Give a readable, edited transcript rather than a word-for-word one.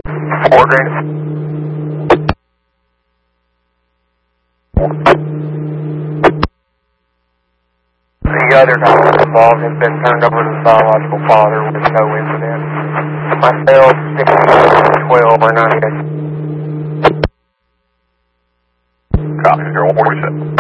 Green. The other doctor involved has been turned over to the biological father with no incident. Myself, 12 or 98. Copy, 047.